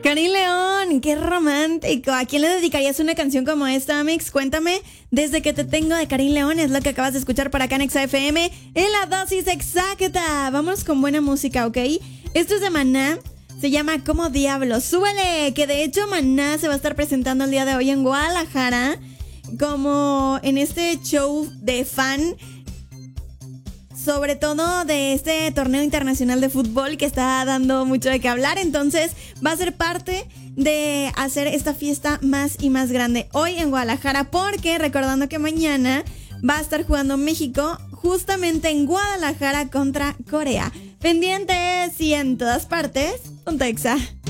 Karin León, qué romántico. ¿A quién le dedicarías una canción como esta, Mix? Cuéntame. Desde que te tengo de Karin León es lo que acabas de escuchar por acá en Exa FM en la dosis exacta. Vamos con buena música, ¿ok? Esto es de Maná. Se llama Como Diablos. ¡Súbele! Que de hecho Maná se va a estar presentando el día de hoy en Guadalajara como en este show de fan, sobre todo de este torneo internacional de fútbol que está dando mucho de qué hablar. Entonces va a ser parte de hacer esta fiesta más y más grande hoy en Guadalajara, porque recordando que mañana va a estar jugando México justamente en Guadalajara contra Corea. Pendientes y en todas partes, Ponte Exa.